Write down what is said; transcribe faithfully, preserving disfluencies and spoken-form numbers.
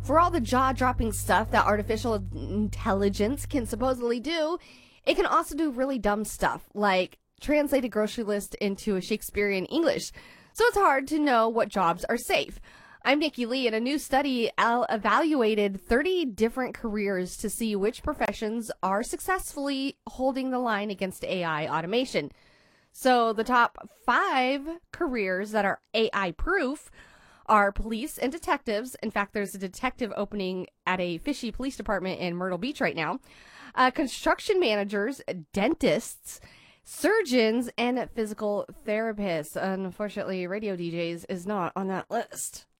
For all the jaw-dropping stuff that artificial intelligence can supposedly do, it can also do really dumb stuff, like translate a grocery list into a Shakespearean English. So it's hard to know what jobs are safe. I'm Nikki Lee, and a new study evaluated thirty different careers to see which professions are successfully holding the line against A I automation. So the top five careers that are A I-proof are police and detectives. In fact, there's a detective opening at a fishy police department in Myrtle Beach right now. Uh, construction managers, dentists, surgeons, and physical therapists. Unfortunately, radio D Js is not on that list.